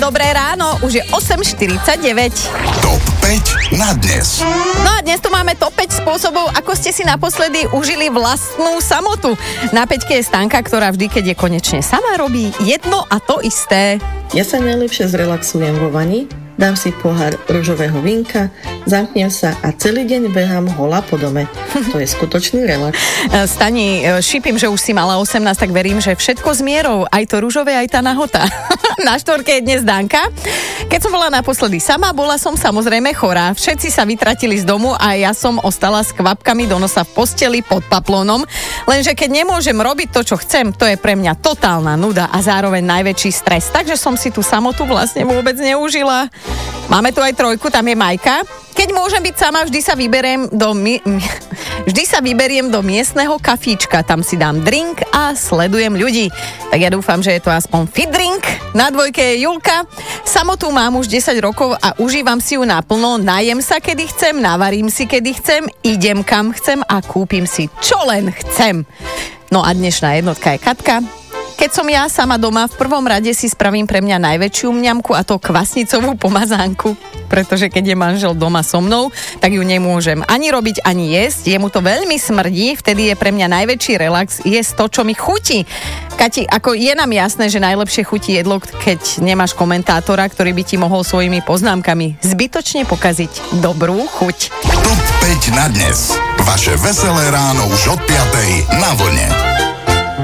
Dobré ráno, už je 8:49. Top 5 na dnes. No a dnes tu máme top 5 spôsobov, ako ste si naposledy užili vlastnú samotu. Na 5 je Stanka, ktorá vždy, keď je konečne sama, robí jedno a to isté. Ja sa najlepšie zrelaxujem vo vani, dám si pohár ružového vínka, zamknem sa a celý deň behám hola po dome. To je skutočný relax. Stani, šípim, že už si mala 18, tak verím, že všetko s mierou, aj to ružové, aj tá nahota. Na štvorke je dnes Danka. Keď som bola naposledy sama, bola som samozrejme chorá. Všetci sa vytratili z domu a ja som ostala s kvapkami do nosa v posteli pod paplónom. Lenže keď nemôžem robiť to, čo chcem, to je pre mňa totálna nuda a zároveň najväčší stres. Takže som si tú samotu vlastne vôbec neužila. Máme tu aj trojku, tam je Majka. Keď môžem byť sama, vždy sa vyberiem do miestneho kafíčka. Tam si dám drink a sledujem ľudí. Tak ja dúfam, že je to aspoň fit drink. Na dvojke je Julka. Samotu mám už 10 rokov a užívam si ju naplno. Najem sa, kedy chcem, navarím si, kedy chcem, idem kam chcem a kúpim si, čo len chcem. No a dnešná jednotka je Katka. Keď som ja sama doma, v prvom rade si spravím pre mňa najväčšiu mňamku, a to kvasnicovú pomazánku, pretože keď je manžel doma so mnou, tak ju nemôžem ani robiť, ani jesť. Jemu to veľmi smrdí, vtedy je pre mňa najväčší relax jesť to, čo mi chutí. Kati, ako je nám jasné, že najlepšie chutí jedlo, keď nemáš komentátora, ktorý by ti mohol svojimi poznámkami zbytočne pokaziť dobrú chuť. Top 5 na dnes. Vaše veselé ráno už od 5 na vlne.